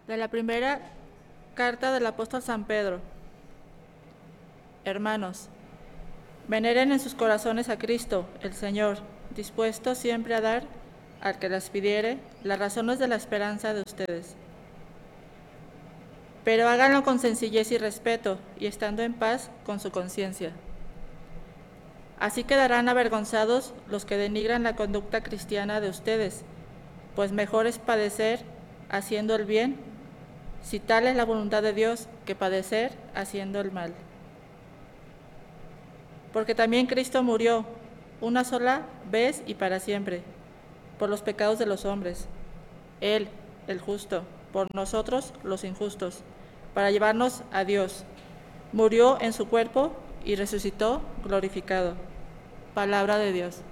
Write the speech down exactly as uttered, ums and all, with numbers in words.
De la primera carta del apóstol San Pedro. Hermanos, veneren en sus corazones a Cristo, el Señor, dispuesto siempre a dar al que las pidiere las razones de la esperanza de ustedes. Pero háganlo con sencillez y respeto, y estando en paz con su conciencia. Así quedarán avergonzados los que denigran la conducta cristiana de ustedes, pues mejor es padecer haciendo el bien, si tal es la voluntad de Dios, que padecer haciendo el mal. Porque también Cristo murió una sola vez y para siempre, por los pecados de los hombres, Él, el justo, por nosotros los injustos, para llevarnos a Dios. Murió en su cuerpo y resucitó glorificado. Palabra de Dios.